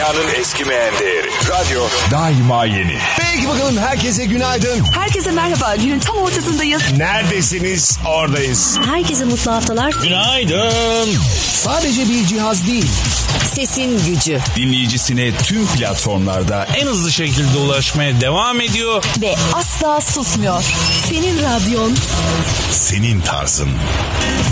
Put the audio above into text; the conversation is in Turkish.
Dünyanın eskimeyen değeri. Radyo daima yeni. Peki bakalım, herkese günaydın. Herkese merhaba. Günün tam ortasındayız. Neredesiniz? Oradayız. Herkese mutlu haftalar. Günaydın. Sadece bir cihaz değil. Sesin gücü. Dinleyicisine tüm platformlarda en hızlı şekilde ulaşmaya devam ediyor. Ve asla susmuyor. Senin radyon. Senin tarzın.